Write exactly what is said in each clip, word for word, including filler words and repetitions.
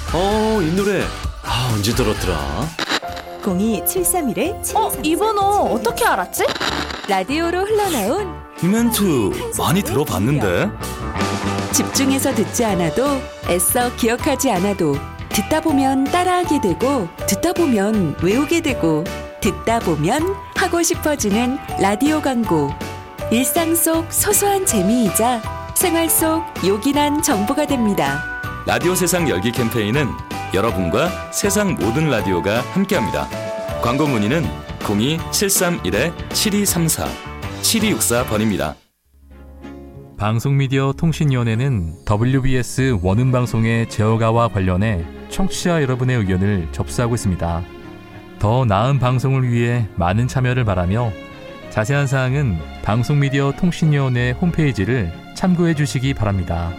어, 이 노래 아, 언제 들었더라? 공이 칠삼일 어? 이 번호 어떻게 알았지? 라디오로 흘러나온 이 멘트 많이 들어봤는데. 집중해서 듣지 않아도 애써 기억하지 않아도 듣다 보면 따라하게 되고 듣다 보면 외우게 되고 듣다 보면 하고 싶어지는 라디오 광고. 일상 속 소소한 재미이자 생활 속 요긴한 정보가 됩니다. 라디오 세상 열기 캠페인은 여러분과 세상 모든 라디오가 함께합니다. 광고 문의는 공이 칠삼일 칠이삼사 칠이육사 번입니다. 방송미디어 통신위원회는 더블유비에스 원음방송의 제어가와 관련해 청취자 여러분의 의견을 접수하고 있습니다. 더 나은 방송을 위해 많은 참여를 바라며 자세한 사항은 방송미디어 통신위원회 홈페이지를 참고해 주시기 바랍니다.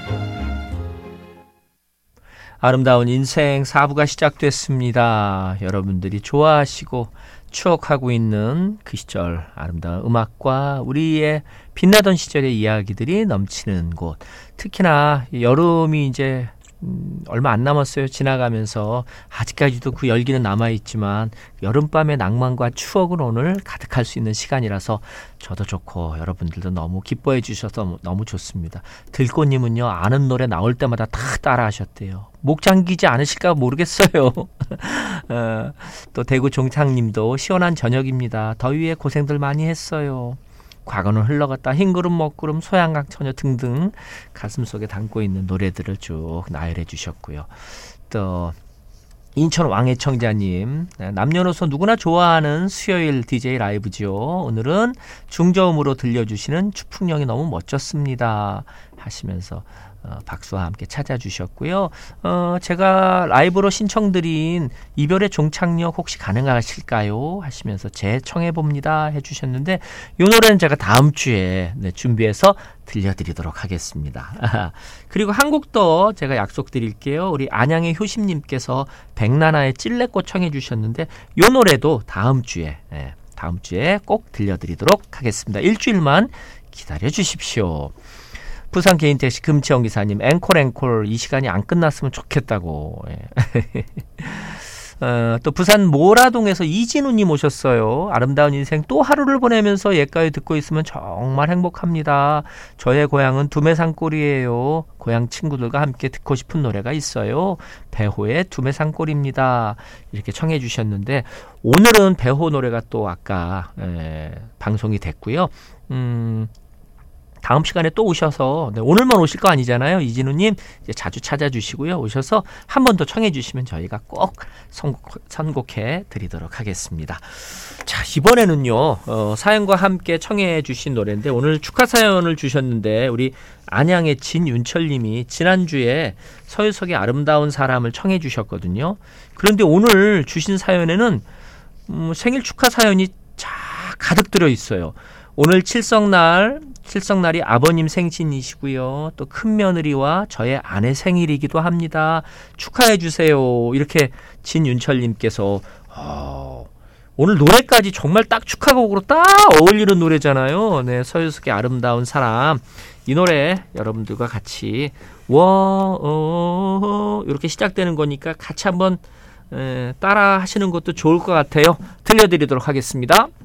아름다운 인생 사 부가 시작됐습니다. 여러분들이 좋아하시고 추억하고 있는 그 시절 아름다운 음악과 우리의 빛나던 시절의 이야기들이 넘치는 곳. 특히나 여름이 이제 음, 얼마 안 남았어요. 지나가면서 아직까지도 그 열기는 남아있지만 여름밤의 낭만과 추억은 오늘 가득할 수 있는 시간이라서 저도 좋고 여러분들도 너무 기뻐해 주셔서 너무 좋습니다. 들꽃님은요, 아는 노래 나올 때마다 다 따라 하셨대요. 목 잠기지 않으실까 모르겠어요. 어, 또 대구 종창님도 시원한 저녁입니다. 더위에 고생들 많이 했어요. 과거는 흘러갔다 흰구름 먹구름 소양강 처녀 등등 가슴속에 담고 있는 노래들을 쭉 나열해 주셨고요. 또 인천 왕해청자님, 남녀노소 누구나 좋아하는 수요일 디제이 라이브죠. 오늘은 중저음으로 들려주시는 추풍령이 너무 멋졌습니다 하시면서 어, 박수와 함께 찾아주셨고요. 어, 제가 라이브로 신청드린 이별의 종착역 혹시 가능하실까요? 하시면서 재청해봅니다 해주셨는데 이 노래는 제가 다음 주에 네, 준비해서 들려드리도록 하겠습니다. 그리고 한 곡 더 제가 약속드릴게요. 우리 안양의 효심님께서 백나나의 찔레꽃 청해주셨는데 이 노래도 다음 주에 네, 다음 주에 꼭 들려드리도록 하겠습니다. 일주일만 기다려주십시오. 부산 개인택시 금치영 기사님, 앵콜 앵콜 이 시간이 안 끝났으면 좋겠다고. 예. 어, 또 부산 모라동에서 이진우님 오셨어요. 아름다운 인생 또 하루를 보내면서 옛가요 듣고 있으면 정말 행복합니다. 저의 고향은 두메산골이에요. 고향 친구들과 함께 듣고 싶은 노래가 있어요. 배호의 두메산골입니다. 이렇게 청해 주셨는데 오늘은 배호 노래가 또 아까 에, 방송이 됐고요. 음... 다음 시간에 또 오셔서 네, 오늘만 오실 거 아니잖아요. 이진우님 이제 자주 찾아주시고요. 오셔서 한 번 더 청해 주시면 저희가 꼭 선곡, 선곡해 드리도록 하겠습니다. 자, 이번에는요. 어, 사연과 함께 청해 주신 노래인데 오늘 축하 사연을 주셨는데 우리 안양의 진윤철님이 지난주에 서유석의 아름다운 사람을 청해 주셨거든요. 그런데 오늘 주신 사연에는 음, 생일 축하 사연이 자, 가득 들어 있어요. 오늘 칠성날, 칠성날이 아버님 생신이시고요. 또 큰며느리와 저의 아내 생일이기도 합니다. 축하해 주세요. 이렇게 진윤철님께서 어, 오늘 노래까지 정말 딱 축하곡으로 딱 어울리는 노래잖아요. 네, 서유석의 아름다운 사람. 이 노래 여러분들과 같이 워 어, 어, 이렇게 시작되는 거니까 같이 한번 에, 따라 하시는 것도 좋을 것 같아요. 들려드리도록 하겠습니다.